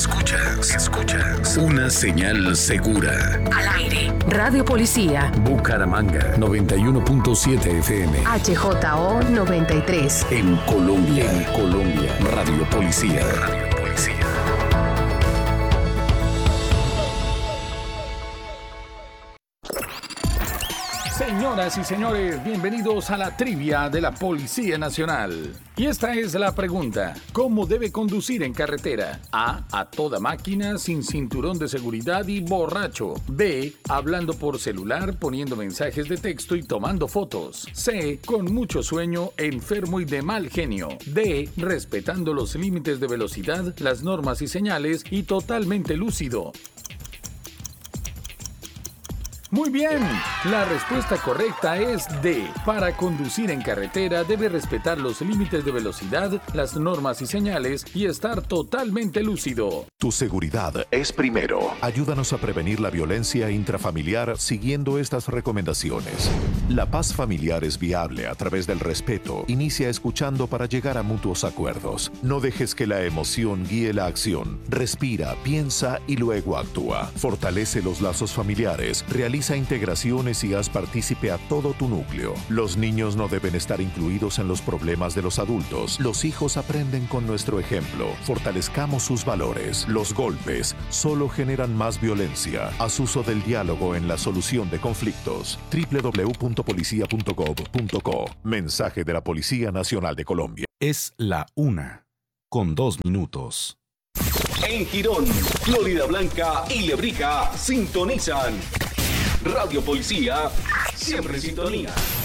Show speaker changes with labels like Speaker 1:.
Speaker 1: Escuchas una señal segura.
Speaker 2: Al aire. Radio Policía.
Speaker 1: Bucaramanga 91.7 FM.
Speaker 2: HJO 93.
Speaker 1: En Colombia. Radio Policía.
Speaker 3: Señoras y señores, bienvenidos a la trivia de la Policía Nacional. Y esta es la pregunta: ¿cómo debe conducir en carretera? A toda máquina, sin cinturón de seguridad y borracho. B, hablando por celular, poniendo mensajes de texto y tomando fotos. C, con mucho sueño, enfermo y de mal genio. D, respetando los límites de velocidad, las normas y señales y totalmente lúcido. Muy bien, la respuesta correcta es D. Para conducir en carretera debe respetar los límites de velocidad, las normas y señales y estar totalmente lúcido.
Speaker 4: Tu seguridad es primero. Ayúdanos a prevenir la violencia intrafamiliar siguiendo estas recomendaciones. La paz familiar es viable a través del respeto. Inicia escuchando para llegar a mutuos acuerdos. No dejes que la emoción guíe la acción. Respira, piensa y luego actúa. Fortalece los lazos familiares. Realiza integraciones y haz partícipe a todo tu núcleo. Los niños no deben estar incluidos en los problemas de los adultos. Los hijos aprenden con nuestro ejemplo. Fortalezcamos sus valores. Los golpes solo generan más violencia. Haz uso del diálogo en la solución de conflictos. www.policia.gov.co. Mensaje de la Policía Nacional de Colombia.
Speaker 5: Es la 1:02.
Speaker 6: En Girón, Florida Blanca y Lebrija sintonizan Radio Policía, siempre en sintonía.